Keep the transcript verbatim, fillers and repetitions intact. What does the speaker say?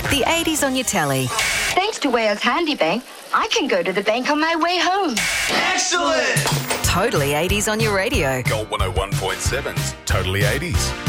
The eighties on your telly. Thanks to Wales Handy Bank, I can go to the bank on my way home. Excellent! Totally eighties on your radio. Gold one oh one point seven's Totally eighties.